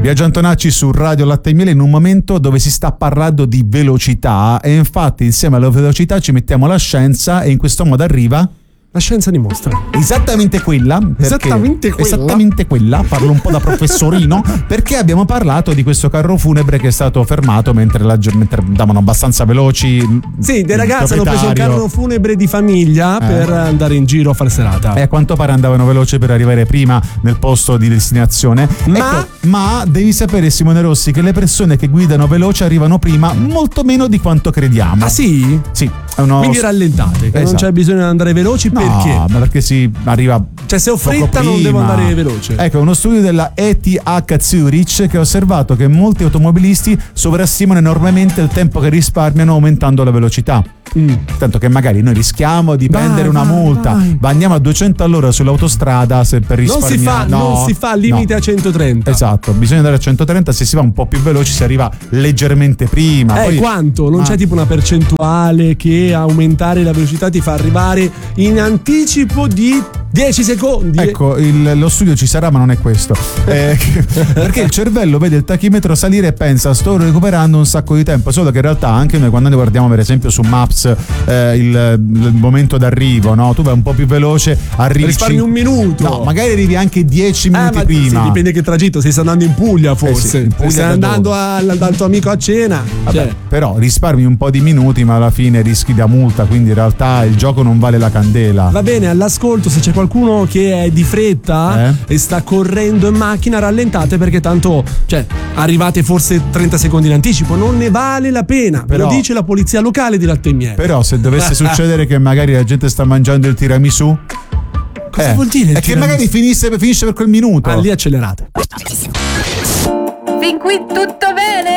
Biagio Antonacci su Radio Latte e Miele in un momento dove si sta parlando di velocità, e infatti insieme alla velocità ci mettiamo la scienza, e in questo modo arriva la scienza dimostra. Esattamente quella, parlo un po' da professorino, perché abbiamo parlato di questo carro funebre che è stato fermato mentre andavano abbastanza veloci. Sì, dei ragazzi hanno preso un carro funebre di famiglia per andare in giro a fare serata. E a quanto pare andavano veloci per arrivare prima nel posto di destinazione. Ma devi sapere, Simone Rossi, che le persone che guidano veloce arrivano prima molto meno di quanto crediamo. Ah sì? Sì. Quindi rallentate, che non c'è bisogno di andare veloci. Perché? No, ma perché si arriva. Cioè, se ho fretta non devo andare veloce. Ecco, uno studio della ETH Zurich che ha osservato che molti automobilisti sovrastimano enormemente il tempo che risparmiano aumentando la velocità. Tanto che magari noi rischiamo di prendere una multa, ma andiamo a 200 all'ora sull'autostrada se per risparmiare. Non si fa limite a 130. Esatto, bisogna andare a 130, se si va un po' più veloci si arriva leggermente prima. Poi, quanto? Non c'è tipo una percentuale che aumentare la velocità ti fa arrivare in anticipo di 10 secondi? Ecco, lo studio ci sarà, ma non è questo. Perché il cervello vede il tachimetro salire e pensa: sto recuperando un sacco di tempo. Solo che in realtà anche noi, quando ne guardiamo per esempio su Maps il momento d'arrivo, no? Tu vai un po' più veloce, arrivi. Risparmi un minuto. No, magari arrivi anche 10 minuti prima. Sì, dipende che tragitto. Se stai andando in Puglia, forse. Sì, in Puglia stai andando dal tuo amico a cena. Vabbè, però risparmi un po' di minuti, ma alla fine rischi da multa. Quindi in realtà il gioco non vale la candela. Va bene, all'ascolto, se c'è qualcuno che è di fretta e sta correndo in macchina, rallentate, perché tanto arrivate forse 30 secondi in anticipo, non ne vale la pena. Però, lo dice la polizia locale di Latte e Miele. Però se dovesse succedere che magari la gente sta mangiando il tiramisù, cosa vuol dire? È che magari finisce per quel minuto. Lì accelerate. Fin qui tutto bene?